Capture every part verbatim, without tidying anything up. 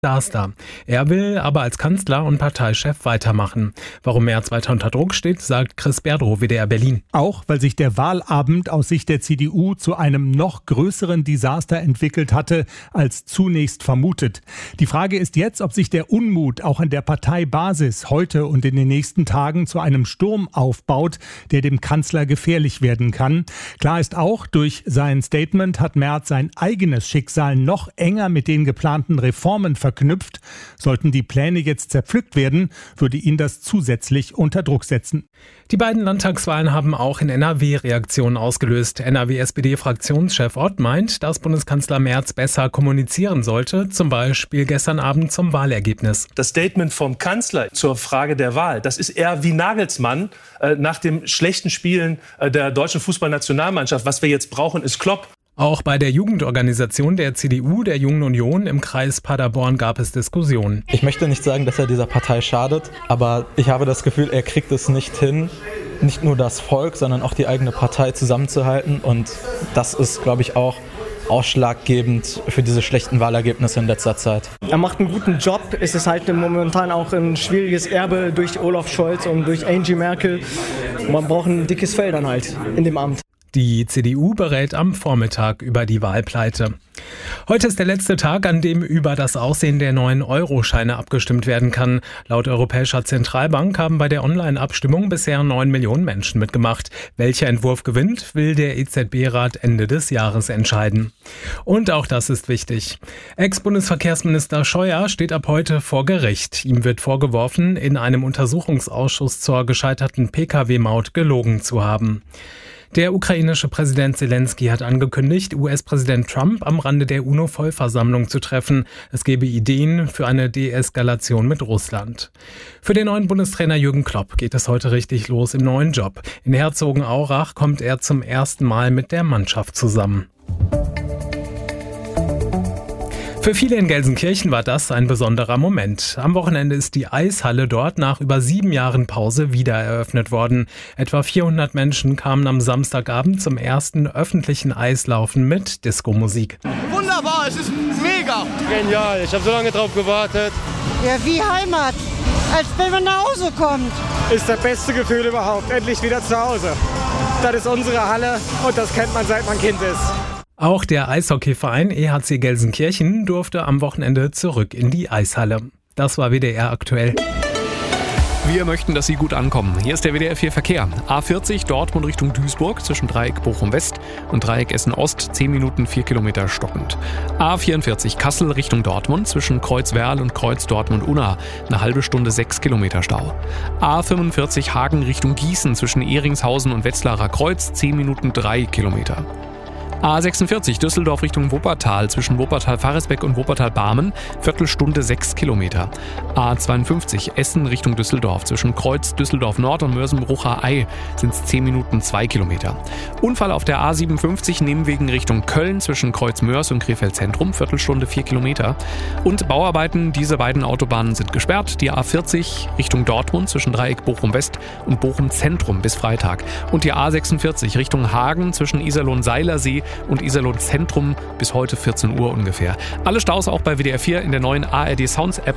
Disaster. Er will aber als Kanzler und Parteichef weitermachen. Warum Merz weiter unter Druck steht, sagt Chris Berdrow, W D R Berlin. Auch weil sich der Wahlabend aus Sicht der C D U zu einem noch größeren Desaster entwickelt hatte, als zunächst vermutet. Die Frage ist jetzt, ob sich der Unmut auch in der Parteibasis heute und in den nächsten Tagen zu einem Sturm aufbaut, der dem Kanzler gefährlich werden kann. Klar ist auch, durch sein Statement hat Merz sein eigenes Schicksal noch enger mit den geplanten Reformen verknüpft. Verknüpft. Sollten die Pläne jetzt zerpflückt werden, würde ihn das zusätzlich unter Druck setzen. Die beiden Landtagswahlen haben auch in N R W Reaktionen ausgelöst. N R W-S P D-Fraktionschef Ott meint, dass Bundeskanzler Merz besser kommunizieren sollte, zum Beispiel gestern Abend zum Wahlergebnis. Das Statement vom Kanzler zur Frage der Wahl, das ist eher wie Nagelsmann äh, nach dem schlechten Spielen äh, der deutschen Fußballnationalmannschaft. Was wir jetzt brauchen, ist Klopp. Auch bei der Jugendorganisation der C D U, der Jungen Union im Kreis Paderborn, gab es Diskussionen. Ich möchte nicht sagen, dass er dieser Partei schadet, aber ich habe das Gefühl, er kriegt es nicht hin, nicht nur das Volk, sondern auch die eigene Partei zusammenzuhalten. Und das ist, glaube ich, auch ausschlaggebend für diese schlechten Wahlergebnisse in letzter Zeit. Er macht einen guten Job. Es ist halt momentan auch ein schwieriges Erbe durch Olaf Scholz und durch Angie Merkel. Man braucht ein dickes Fell dann halt in dem Amt. Die C D U berät am Vormittag über die Wahlpleite. Heute ist der letzte Tag, an dem über das Aussehen der neuen Euro-Scheine abgestimmt werden kann. Laut Europäischer Zentralbank haben bei der Online-Abstimmung bisher neun Millionen Menschen mitgemacht. Welcher Entwurf gewinnt, will der E Z B-Rat Ende des Jahres entscheiden. Und auch das ist wichtig. Ex-Bundesverkehrsminister Scheuer steht ab heute vor Gericht. Ihm wird vorgeworfen, in einem Untersuchungsausschuss zur gescheiterten P K W-Maut gelogen zu haben. Der ukrainische Präsident Zelensky hat angekündigt, U S-Präsident Trump am Rande der UNO-Vollversammlung zu treffen. Es gebe Ideen für eine Deeskalation mit Russland. Für den neuen Bundestrainer Jürgen Klopp geht es heute richtig los im neuen Job. In Herzogenaurach kommt er zum ersten Mal mit der Mannschaft zusammen. Für viele in Gelsenkirchen war das ein besonderer Moment. Am Wochenende ist die Eishalle dort nach über sieben Jahren Pause wieder eröffnet worden. Etwa vierhundert Menschen kamen am Samstagabend zum ersten öffentlichen Eislaufen mit Disco-Musik. Wunderbar, es ist mega. Genial, ich habe so lange drauf gewartet. Ja, wie Heimat, als wenn man nach Hause kommt. Ist das beste Gefühl überhaupt, endlich wieder zu Hause. Das ist unsere Halle und das kennt man, seit man Kind ist. Auch der Eishockeyverein E H C Gelsenkirchen durfte am Wochenende zurück in die Eishalle. Das war W D R aktuell. Wir möchten, dass Sie gut ankommen. Hier ist der W D R vier Verkehr. A vierzig Dortmund Richtung Duisburg zwischen Dreieck Bochum-West und Dreieck Essen-Ost zehn Minuten vier Kilometer stockend. A vierundvierzig Kassel Richtung Dortmund zwischen Kreuz-Werl und Kreuz Dortmund-Unna eine halbe Stunde sechs Kilometer Stau. A fünfundvierzig Hagen Richtung Gießen zwischen Ehringshausen und Wetzlarer Kreuz zehn Minuten drei Kilometer. A sechsundvierzig Düsseldorf Richtung Wuppertal zwischen Wuppertal-Faresbeck und Wuppertal-Barmen, Viertelstunde sechs Kilometer. A zweiundfünfzig Essen Richtung Düsseldorf zwischen Kreuz Düsseldorf-Nord und Mörsen-Brucher-Ei sind es zehn Minuten zwei Kilometer. Unfall auf der A siebenundfünfzig Nebenwegen Richtung Köln zwischen Kreuz-Mörs und Krefeld-Zentrum, Viertelstunde vier Kilometer. Und Bauarbeiten, diese beiden Autobahnen sind gesperrt. Die A vierzig Richtung Dortmund zwischen Dreieck Bochum-West und Bochum-Zentrum bis Freitag. Und die A sechsundvierzig Richtung Hagen zwischen Iserlohn-Seilersee und Iserlohn Zentrum bis heute vierzehn Uhr ungefähr. Alle Staus auch bei W D R vier in der neuen A R D Sounds App.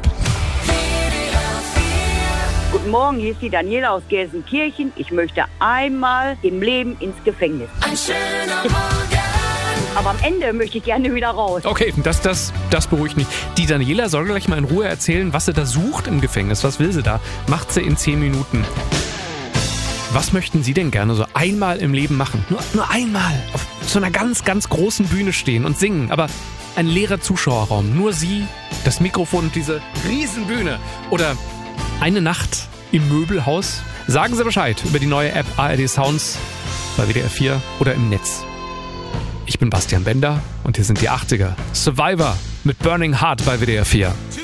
Guten Morgen, hier ist die Daniela aus Gelsenkirchen. Ich möchte einmal im Leben ins Gefängnis. Ein schöner Morgen. Aber am Ende möchte ich gerne wieder raus. Okay, das, das, das beruhigt mich. Die Daniela soll gleich mal in Ruhe erzählen, was sie da sucht im Gefängnis. Was will sie da? Macht sie in zehn Minuten. Was möchten Sie denn gerne so einmal im Leben machen? Nur, nur einmal auf so einer ganz, ganz großen Bühne stehen und singen. Aber ein leerer Zuschauerraum. Nur Sie, das Mikrofon und diese Riesenbühne. Oder eine Nacht im Möbelhaus. Sagen Sie Bescheid über die neue App A R D Sounds bei W D R vier oder im Netz. Ich bin Bastian Bender und hier sind die achtziger. Survivor mit Burning Heart bei W D R vier.